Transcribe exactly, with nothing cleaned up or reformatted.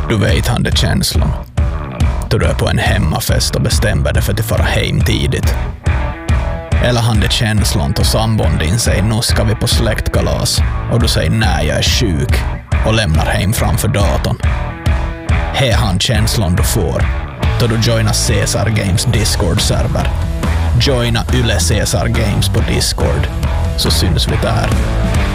Du vet han det känslan. Då du är på en hemmafest och bestämmer dig för att fara hem tidigt. Eller han det känslan då sambon din säger nu ska vi på släktkalas och du säger nej jag är sjuk och lämnar hem framför datorn. Här han känslan du får då du joinar Caesar Games Discord-server. Joina Yle Caesar Games på Discord så syns vi där.